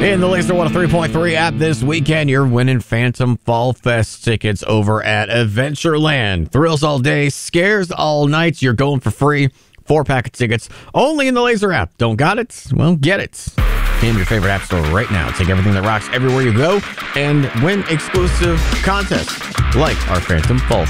In the Laser 103.3 app this weekend, you're winning Phantom Fall Fest tickets over at Adventureland. Thrills all day, scares all night. You're going for free. 4-pack of tickets only in the Laser app. Don't got it? Well, get it. In your favorite app store right now. Take everything that rocks everywhere you go and win exclusive contests like our Phantom Fall